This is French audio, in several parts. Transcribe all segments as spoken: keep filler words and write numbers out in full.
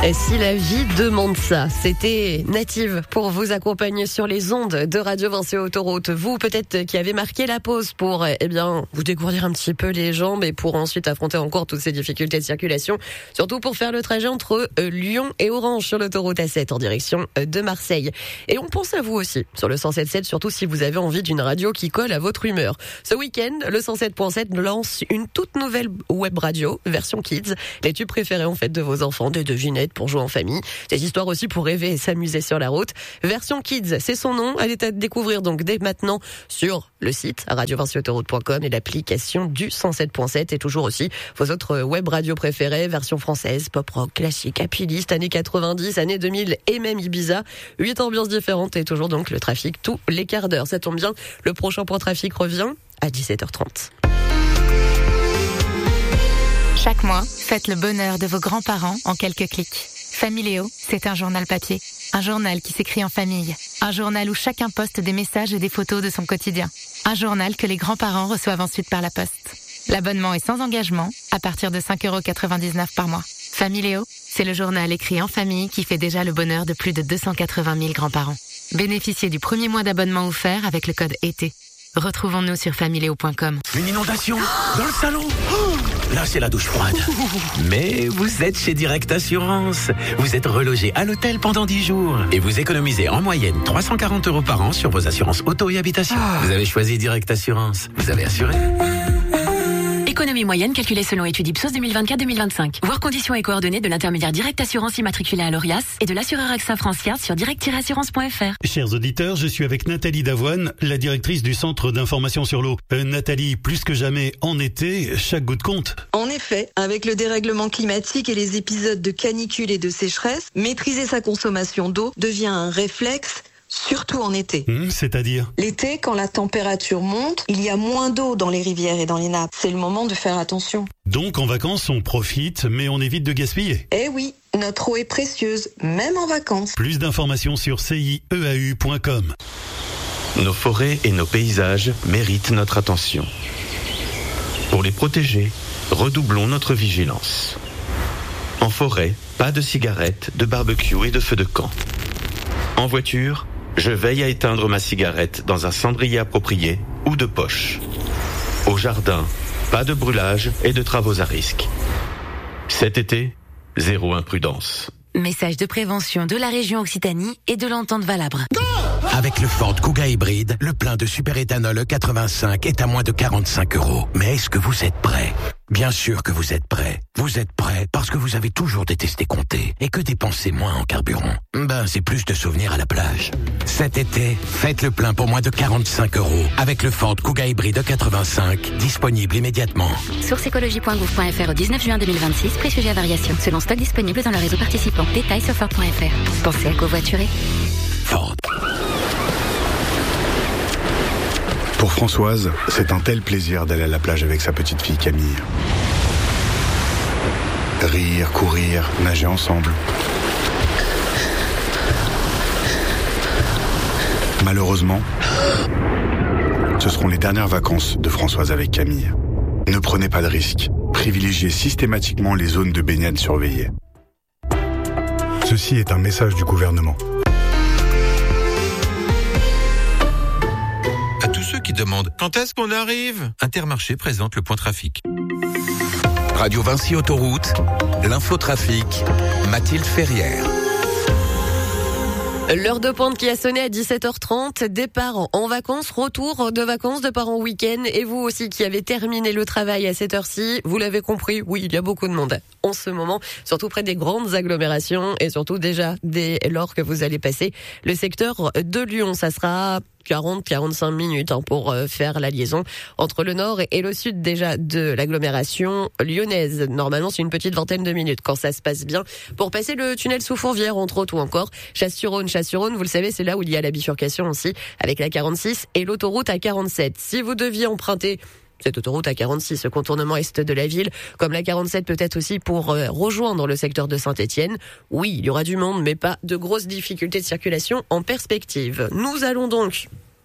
Et si la vie demande ça, c'était Native pour vous accompagner sur les ondes de Radio Vinci Autoroute. Vous, peut-être, qui avez marqué la pause pour, eh bien, vous dégourdir un petit peu les jambes et pour ensuite affronter encore toutes ces difficultés de circulation. Surtout pour faire le trajet entre euh, Lyon et Orange sur l'autoroute A sept en direction euh, de Marseille. Et on pense à vous aussi sur le cent sept virgule sept, surtout si vous avez envie d'une radio qui colle à votre humeur. Ce week-end, le cent sept virgule sept lance une toute nouvelle web radio, version kids. Les tubes préférés en fait de vos enfants, des devinettes pour jouer en famille, des histoires aussi pour rêver et s'amuser sur la route. Version Kids, c'est son nom. Elle est à découvrir donc dès maintenant sur le site radio vinci autoroute point com et l'application du cent sept virgule sept et toujours aussi vos autres web radios préférées, version française, pop rock, classique, happy list, années quatre-vingt-dix, années deux mille et même Ibiza. Huit ambiances différentes et toujours donc le trafic tous les quarts d'heure. Ça tombe bien, le prochain point trafic revient à dix-sept heures trente. Chaque mois, faites le bonheur de vos grands-parents en quelques clics. Familéo, c'est un journal papier. Un journal qui s'écrit en famille. Un journal où chacun poste des messages et des photos de son quotidien. Un journal que les grands-parents reçoivent ensuite par la poste. L'abonnement est sans engagement, à partir de cinq euros quatre-vingt-dix-neuf par mois. Familéo, c'est le journal écrit en famille qui fait déjà le bonheur de plus de deux cent quatre-vingt mille grands-parents. Bénéficiez du premier mois d'abonnement offert avec le code été. Retrouvons-nous sur familéo point com. Une inondation dans le salon. Oh, là, c'est la douche froide. Mais vous êtes chez Direct Assurance. Vous êtes relogé à l'hôtel pendant dix jours. Et vous économisez en moyenne trois cent quarante euros par an sur vos assurances auto et habitation. Ah. Vous avez choisi Direct Assurance. Vous avez assuré. Économie moyenne calculée selon étude Ipsos deux mille vingt-quatre deux mille vingt-cinq. Voir conditions et coordonnées de l'intermédiaire Direct Assurance immatriculé à l'Orias et de l'assureur A X A France Fiat sur direct tiret assurance point f r. Chers auditeurs, je suis avec Nathalie Davoine, la directrice du Centre d'information sur l'eau. Euh, Nathalie, plus que jamais en été, chaque goutte compte. En effet, avec le dérèglement climatique et les épisodes de canicule et de sécheresse, maîtriser sa consommation d'eau devient un réflexe. Surtout en été. Mmh, c'est-à-dire ? L'été, quand la température monte, il y a moins d'eau dans les rivières et dans les nappes. C'est le moment de faire attention. Donc en vacances, on profite, mais on évite de gaspiller. Eh oui, notre eau est précieuse, même en vacances. Plus d'informations sur c i e a u point com. Nos forêts et nos paysages méritent notre attention. Pour les protéger, redoublons notre vigilance. En forêt, pas de cigarettes, de barbecue et de feux de camp. En voiture, je veille à éteindre ma cigarette dans un cendrier approprié ou de poche. Au jardin, pas de brûlage et de travaux à risque. Cet été, zéro imprudence. Message de prévention de la région Occitanie et de l'entente Valabre. Avec le Ford Kuga hybride, le plein de superéthanol E quatre-vingt-cinq est à moins de quarante-cinq euros. Mais est-ce que vous êtes prêts ? Bien sûr que vous êtes prêts. Vous êtes prêts parce que vous avez toujours détesté compter et que dépenser moins en carburant, ben c'est plus de souvenirs à la plage. Cet été, faites le plein pour moins de quarante-cinq euros avec le Ford Kuga hybride E quatre-vingt-cinq, disponible immédiatement. Source écologie point gouv point f r au dix-neuf juin deux mille vingt-six, prix sujet à variation, selon stock disponible dans le réseau participant. Détails sur ford point f r. Pensez à covoiturer. Ford. Pour Françoise, c'est un tel plaisir d'aller à la plage avec sa petite fille Camille. Rire, courir, nager ensemble. Malheureusement, ce seront les dernières vacances de Françoise avec Camille. Ne prenez pas de risques. Privilégiez systématiquement les zones de baignade surveillées. Ceci est un message du gouvernement. À tous ceux qui demandent quand est-ce qu'on arrive, Intermarché présente le point trafic. Radio Vinci Autoroute, l'infotrafic, Mathilde Ferrière. L'heure de pointe qui a sonné à dix-sept heures trente, départ en vacances, retour de vacances, de part en week-end. Et vous aussi qui avez terminé le travail à cette heure-ci, vous l'avez compris, oui, il y a beaucoup de monde en ce moment, surtout près des grandes agglomérations et surtout déjà dès lors que vous allez passer le secteur de Lyon. Ça sera quarante à quarante-cinq minutes hein, pour euh, faire la liaison entre le nord et le sud déjà de l'agglomération lyonnaise. Normalement, c'est une petite vingtaine de minutes quand ça se passe bien. Pour passer le tunnel sous Fourvière, entre autres, ou encore Chasse-sur-Rhône. Chasse-sur-Rhône, vous le savez, c'est là où il y a la bifurcation aussi avec la quarante-six et l'autoroute A quarante-sept. Si vous deviez emprunter cette autoroute A quarante-six, ce contournement est de la ville, comme la quarante-sept peut-être aussi pour euh, rejoindre le secteur de Saint-Étienne. Oui, il y aura du monde, mais pas de grosses difficultés de circulation en perspective. Nous allons donc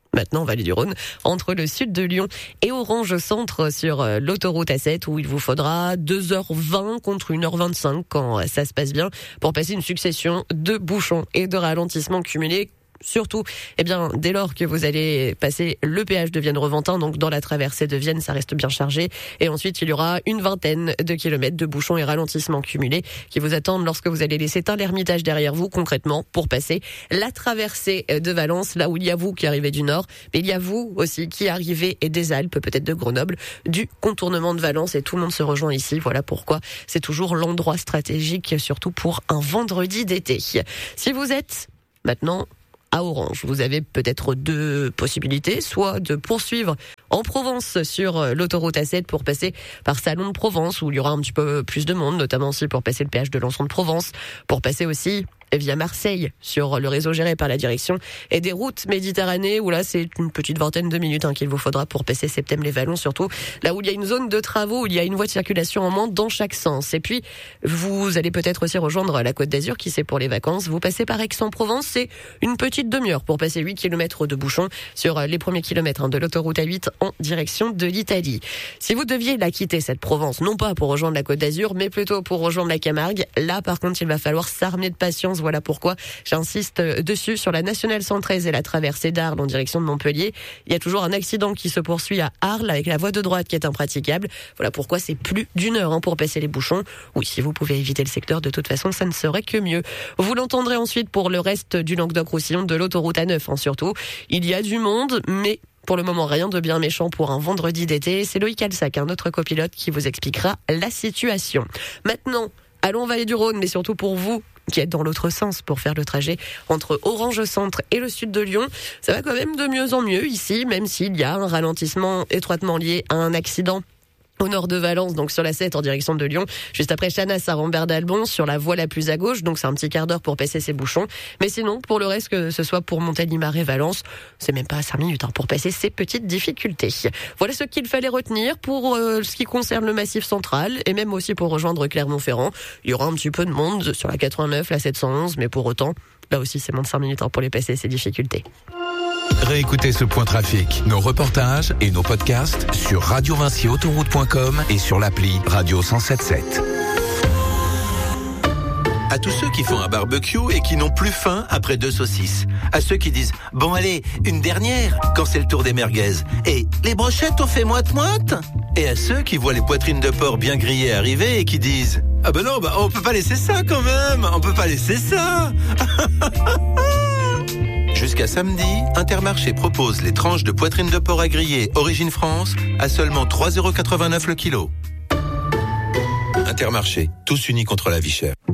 maintenant Vallée du Rhône, entre le sud de Lyon et Orange Centre sur l'autoroute A sept où il vous faudra deux heures vingt contre une heure vingt-cinq quand ça se passe bien pour passer une succession de bouchons et de ralentissements cumulés. Surtout, eh bien, dès lors que vous allez passer le péage de Vienne-Reventin, donc dans la traversée de Vienne, ça reste bien chargé. Et ensuite, il y aura une vingtaine de kilomètres de bouchons et ralentissements cumulés qui vous attendent lorsque vous allez laisser un ermitage derrière vous, concrètement, pour passer la traversée de Valence, là où il y a vous qui arrivez du nord, mais il y a vous aussi qui arrivez des Alpes, peut-être de Grenoble, du contournement de Valence, et tout le monde se rejoint ici. Voilà pourquoi c'est toujours l'endroit stratégique, surtout pour un vendredi d'été. Si vous êtes maintenant à Orange, vous avez peut-être deux possibilités, soit de poursuivre en Provence sur l'autoroute A sept pour passer par Salon de Provence où il y aura un petit peu plus de monde, notamment aussi pour passer le péage de Lançon de Provence, pour passer aussi via Marseille sur le réseau géré par la direction et des routes Méditerranée où là c'est une petite vingtaine de minutes hein, qu'il vous faudra pour passer Septem-les-Vallons, surtout là où il y a une zone de travaux, où il y a une voie de circulation en moins dans chaque sens. Et puis vous allez peut-être aussi rejoindre la Côte d'Azur, qui c'est pour les vacances. Vous passez par Aix-en-Provence, c'est une petite demi-heure pour passer huit kilomètres de bouchons sur les premiers kilomètres hein, de l'autoroute A huit en direction de l'Italie. Si vous deviez la quitter, cette Provence, non pas pour rejoindre la Côte d'Azur, mais plutôt pour rejoindre la Camargue, là par contre il va falloir s'armer de patience. Voilà pourquoi j'insiste dessus. Sur la nationale cent treize et la traversée d'Arles en direction de Montpellier, il y a toujours un accident qui se poursuit à Arles avec la voie de droite qui est impraticable. Voilà pourquoi c'est plus d'une heure hein, pour passer les bouchons. Oui, si vous pouvez éviter le secteur, de toute façon, ça ne serait que mieux. Vous l'entendrez ensuite pour le reste du Languedoc-Roussillon, de l'autoroute A neuf hein, surtout. Il y a du monde, mais pour le moment, rien de bien méchant pour un vendredi d'été. C'est Loïc Alsac, un autre copilote, qui vous expliquera la situation. Maintenant, allons en Vallée du Rhône, mais surtout pour vous qui êtes dans l'autre sens pour faire le trajet entre Orange Centre et le sud de Lyon. Ça va quand même de mieux en mieux ici, même s'il y a un ralentissement étroitement lié à un accident au nord de Valence, donc sur la sept en direction de Lyon, juste après Chanas à Rambert d'Albon, sur la voie la plus à gauche, donc c'est un petit quart d'heure pour passer ces bouchons. Mais sinon, pour le reste, que ce soit pour Montélimar et Valence, c'est même pas cinq minutes hein, pour passer ces petites difficultés. Voilà ce qu'il fallait retenir pour euh, ce qui concerne le Massif central, et même aussi pour rejoindre Clermont-Ferrand. Il y aura un petit peu de monde sur la quatre-vingt-neuf, la sept cent onze, mais pour autant, là aussi c'est moins de cinq minutes hein, pour les passer ces difficultés. Réécoutez ce point trafic, nos reportages et nos podcasts sur radio vinci autoroute point com et sur l'appli Radio cent soixante-dix-sept. À tous ceux qui font un barbecue et qui n'ont plus faim après deux saucisses. À ceux qui disent « Bon allez, une dernière » quand c'est le tour des merguez. Et « Les brochettes on fait moite-moite » Et à ceux qui voient les poitrines de porc bien grillées arriver et qui disent « Ah ben non, bah on peut pas laisser ça quand même, on peut pas laisser ça » Jusqu'à samedi, Intermarché propose les tranches de poitrine de porc à griller Origine France à seulement trois euros quatre-vingt-neuf le kilo. Intermarché, tous unis contre la vie chère.